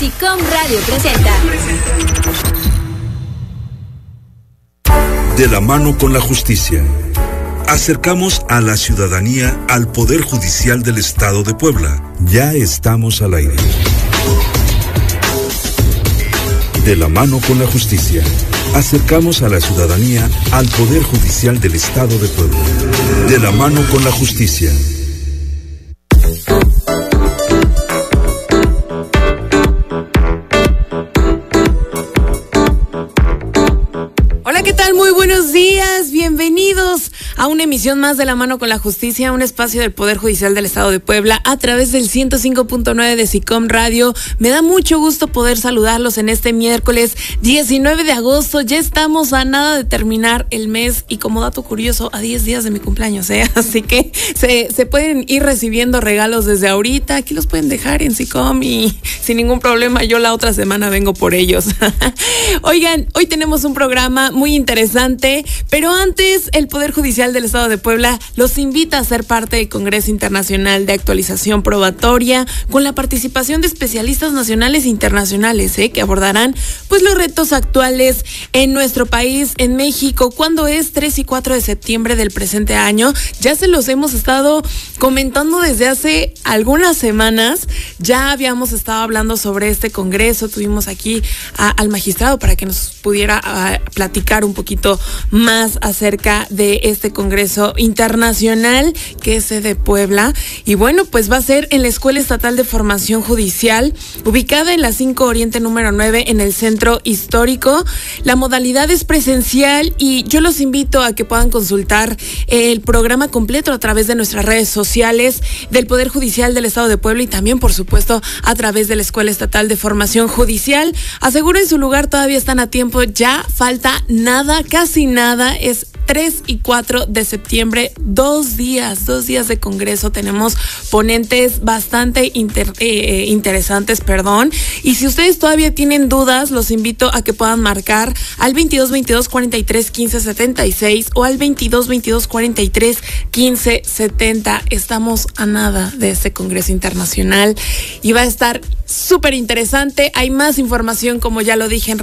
SICOM Radio presenta. De la mano con la justicia, acercamos a la ciudadanía al Poder Judicial del Estado de Puebla. Ya estamos al aire. De la mano con la justicia, acercamos a la ciudadanía al Poder Judicial del Estado de Puebla. De la mano con la justicia. Hola, ¿qué tal? Muy buenos días, bienvenidos a una emisión más de La Mano con la Justicia, un espacio del Poder Judicial del Estado de Puebla a través del 105.9 de SICOM Radio. Me da mucho gusto poder saludarlos en este miércoles 19 de agosto. Ya estamos a nada de terminar el mes y, como dato curioso, a 10 días de mi cumpleaños, así que se pueden ir recibiendo regalos desde ahorita. Aquí los pueden dejar en SICOM y sin ningún problema yo la otra semana vengo por ellos. Oigan, hoy tenemos un programa muy interesante, pero antes el Poder Judicial del Estado de Puebla los invita a ser parte del Congreso Internacional de Actualización Probatoria con la participación de especialistas nacionales e internacionales que abordarán pues los retos actuales en nuestro país, en México. ¿Cuándo es? 3 y 4 de septiembre del presente año. Ya se los hemos estado comentando desde hace algunas semanas. Ya habíamos estado hablando sobre este congreso. Tuvimos aquí al magistrado para que nos pudiera platicar un poquito más acerca de este congreso internacional que es de Puebla. Y bueno, pues va a ser en la Escuela Estatal de Formación Judicial, ubicada en la 5 Oriente número 9 en el Centro Histórico. La modalidad es presencial y yo los invito a que puedan consultar el programa completo a través de nuestras redes sociales del Poder Judicial del Estado de Puebla y también, por supuesto, a través de la Escuela Estatal de Formación Judicial. Aseguren su lugar, todavía están a tiempo, ya falta nada, casi nada. Es 3 y 4 de septiembre, 2 días de congreso. Tenemos ponentes bastante interesantes, y si ustedes todavía tienen dudas, los invito a que puedan marcar al 22 43 15 76 o al 22 43 15 70. Estamos a nada de este congreso internacional y va a estar súper interesante. Hay más información, como ya lo dije, en